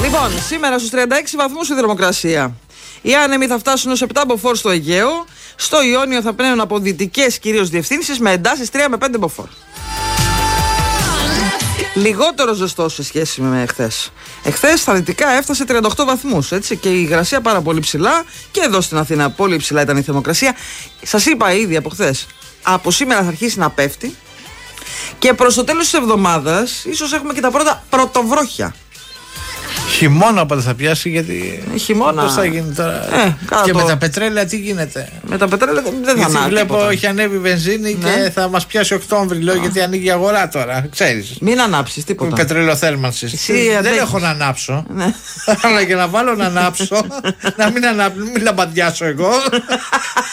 Λοιπόν, σήμερα στους 36 βαθμούς η θερμοκρασία. Οι άνεμοι θα φτάσουν ως 7 μποφόρ στο Αιγαίο. Στο Ιόνιο θα πνέουν από δυτικές κυρίως διευθύνσεις με εντάσεις 3 με 5 μποφόρ. Λιγότερο ζεστό σε σχέση με εχθές. Εχθές στα δυτικά έφτασε 38 βαθμούς, έτσι, και η υγρασία πάρα πολύ ψηλά. Και εδώ στην Αθήνα πολύ ψηλά ήταν η θερμοκρασία. Σας είπα ήδη από χθες, από σήμερα θα αρχίσει να πέφτει. Και προς το τέλος της εβδομάδας ίσως έχουμε και τα πρώτα πρωτοβρόχια. Χειμώνα πότε θα πιάσει, γιατί. Χειμώνα. Πώς θα γίνει τώρα. Και με τα πετρέλαια τι γίνεται. Με τα πετρέλαια δεν θα ανάβει. Βλέπω έχει ανέβει βενζίνη και θα μας πιάσει Οκτώβρη, λέω, γιατί ανοίγει η αγορά τώρα. Ξέρεις. Μην ανάψεις τίποτα. Με πετρελοθέρμανση. Δεν έχω να ανάψω. Αλλά και να βάλω να ανάψω. Να μην λαμπαδιάσω εγώ.